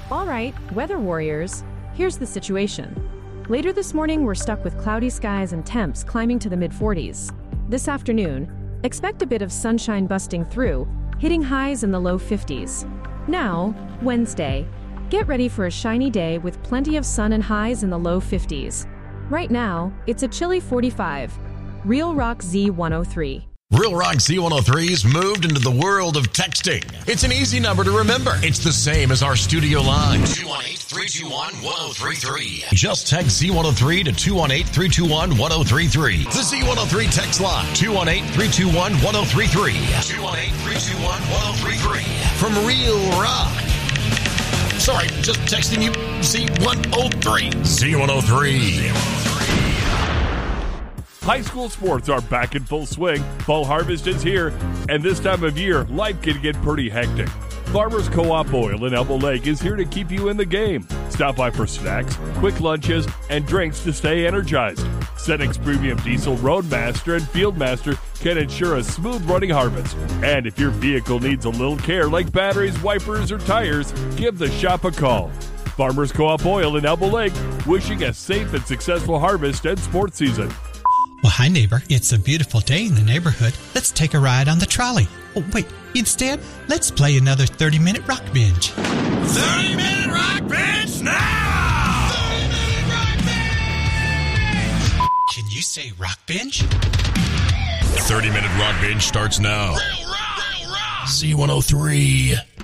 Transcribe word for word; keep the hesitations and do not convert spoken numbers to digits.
All right, weather warriors, here's the situation. Later this morning, we're stuck with cloudy skies and temps climbing to the mid forties. This afternoon, expect a bit of sunshine busting through, hitting highs in the low fifties. Now, Wednesday, get ready for a shiny day with plenty of sun and highs in the low fifties. Right now, it's a chilly forty-five. Real Rock Z one oh three. Real Rock Z one oh three's moved into the world of texting. It's an easy number to remember. It's the same as our studio line. two one eight, three two one, one oh three three. Just text Z one oh three to two one eight, three two one, one oh three three. The Z one oh three text line. two one eight, three two one, one oh three three. two one eight, three two one, one oh three three. From Real Rock. Sorry, just texting you Z one oh three. Z one oh three. High school sports are back in full swing. Fall harvest is here, and this time of year, life can get pretty hectic. Farmers Co-op Oil in Elbow Lake is here to keep you in the game. Stop by for snacks, quick lunches, and drinks to stay energized. Cenex Premium Diesel Roadmaster and Fieldmaster can ensure a smooth running harvest. And if your vehicle needs a little care like batteries, wipers, or tires, give the shop a call. Farmers Co-op Oil in Elbow Lake, wishing a safe and successful harvest and sports season. Well, hi, neighbor. It's a beautiful day in the neighborhood. Let's take a ride on the trolley. Oh, wait. Instead, let's play another thirty-minute rock binge. thirty-minute rock binge now! thirty-minute rock binge! Can you say rock binge? thirty-minute rock binge starts now. Real Rock! Real Rock! Z one oh three.